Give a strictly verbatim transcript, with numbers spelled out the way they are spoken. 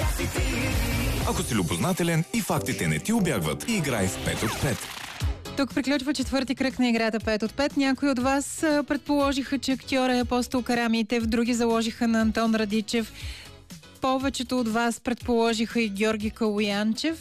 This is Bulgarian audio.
Ако си любознателен и фактите не ти убягват, играй в пет от пет. Тук приключва четвърти кръг на играта пет от пет. Някои от вас предположиха, че актьора е Апостол Карамитев, други заложиха на Антон Радичев. Повечето от вас предположиха и Георги Калоянчев.